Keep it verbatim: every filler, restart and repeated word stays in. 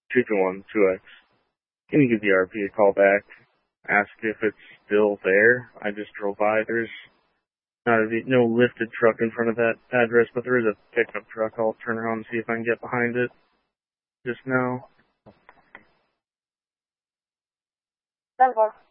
two two one two X. Can you give the R P a call back? Ask if it's still there. I just drove by. There's not a, no lifted truck in front of that address, but there is a pickup truck. I'll turn around and see if I can get behind it just now. ten four.